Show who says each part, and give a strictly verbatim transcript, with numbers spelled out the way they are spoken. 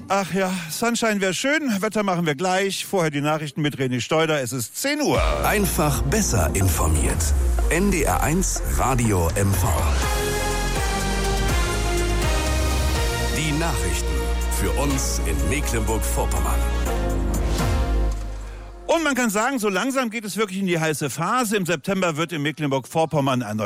Speaker 1: Ach ja, Sunshine wäre schön. Wetter machen wir gleich. Vorher die Nachrichten mit René Steuder. Es ist zehn Uhr.
Speaker 2: Einfach besser informiert. N D R eins Radio M V. Die Nachrichten für uns in Mecklenburg-Vorpommern.
Speaker 1: Und man kann sagen, so langsam geht es wirklich in die heiße Phase. Im September wird in Mecklenburg-Vorpommern ein